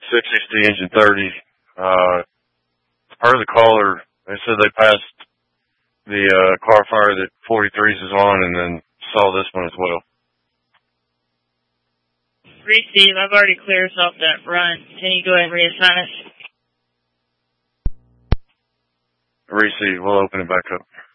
660 engine 30. Heard the caller. They said they passed the car fire that 43s is on, and then saw this one as well. Receive. I've already cleared us off that run. Can you go ahead and reassign us? Receive. We'll open it back up.